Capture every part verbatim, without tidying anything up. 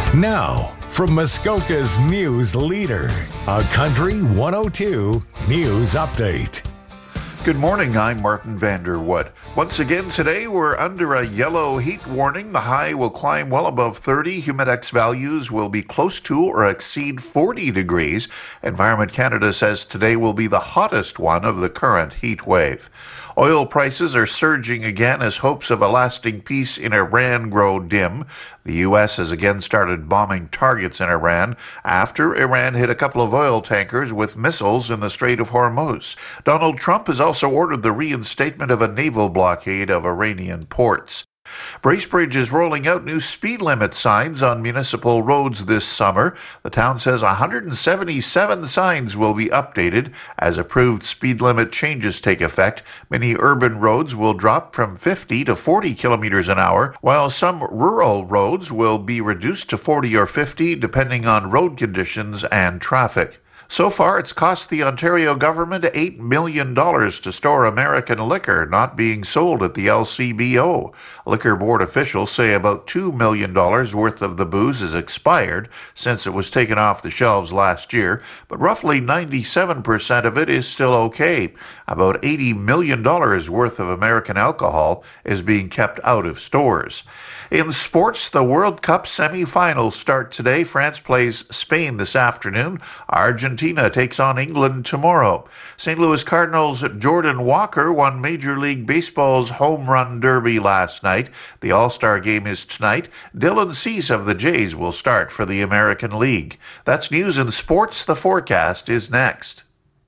Now, from Muskoka's news leader, a Country one oh two News Update. Good morning, I'm Martin Vanderwood. Once again today, we're under a yellow heat warning. The high will climb well above thirty. Humidex values will be close to or exceed forty degrees. Environment Canada says today will be the hottest one of the current heat wave. Oil prices are surging again as hopes of a lasting peace in Iran grow dim. The U S has again started bombing targets in Iran after Iran hit a couple of oil tankers with missiles in the Strait of Hormuz. Donald Trump has also ordered the reinstatement of a naval blockade of Iranian ports. Bracebridge is rolling out new speed limit signs on municipal roads this summer. The town says one hundred seventy-seven signs will be updated as approved speed limit changes take effect. Many urban roads will drop from fifty to forty kilometers an hour, while some rural roads will be reduced to forty or fifty depending on road conditions and traffic. So far, it's cost the Ontario government eight million dollars to store American liquor not being sold at the L C B O. Liquor board officials say about two million dollars worth of the booze is expired since it was taken off the shelves last year, but roughly ninety-seven percent of it is still okay. About eighty million dollars worth of American alcohol is being kept out of stores. In sports, the World Cup semifinals start today. France plays Spain this afternoon. Argentina takes on England tomorrow. Saint Louis Cardinals' Jordan Walker won Major League Baseball's home run derby last night. The All-Star game is tonight. Dylan Cease of the Jays will start for the American League. That's news in sports. The forecast is next.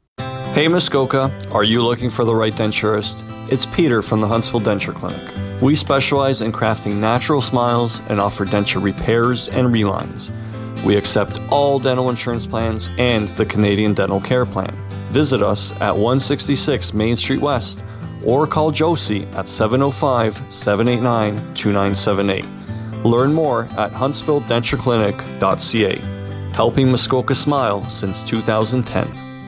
Hey Muskoka, are you looking for the right denturist? It's Peter from the Huntsville Denture Clinic. We specialize in crafting natural smiles and offer denture repairs and relines. We accept all dental insurance plans and the Canadian Dental Care Plan. Visit us at one sixty-six Main Street West or call Josie at seven oh five, seven eight nine, two nine seven eight. Learn more at huntsville denture clinic dot c a. Helping Muskoka smile since two thousand ten.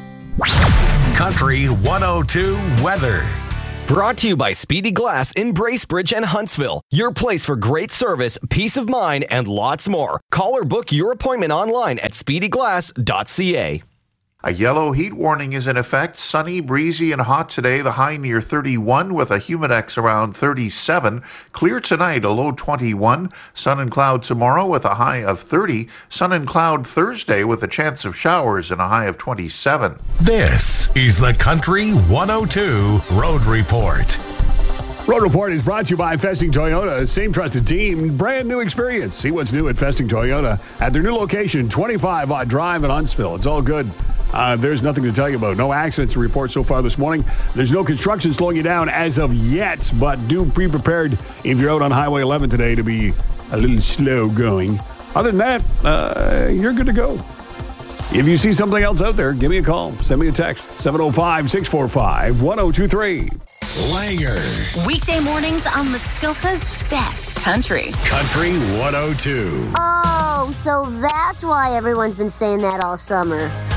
Country one oh two weather. Brought to you by Speedy Glass in Bracebridge and Huntsville. Your place for great service, peace of mind, and lots more. Call or book your appointment online at speedy glass dot c a. A yellow heat warning is in effect. Sunny, breezy, and hot today. The high near thirty-one with a humidex around thirty-seven. Clear tonight, a low twenty-one. Sun and cloud tomorrow with a high of thirty. Sun and cloud Thursday with a chance of showers and a high of twenty-seven. This is the Country one oh two Road Report. Road Report is brought to you by Festing Toyota. Same trusted team, brand new experience. See what's new at Festing Toyota at their new location, twenty-five Odd Drive in Huntsville. It's all good. Uh, there's nothing to tell you about. No accidents to report so far this morning. There's no construction slowing you down as of yet, but do be prepared if you're out on Highway eleven today to be a little slow going. Other than that, uh, you're good to go. If you see something else out there, give me a call. Send me a text, seven oh five, six four five, one oh two three. Langer. Weekday mornings on Muskoka's best country. Country one oh two. Oh, so that's why everyone's been saying that all summer.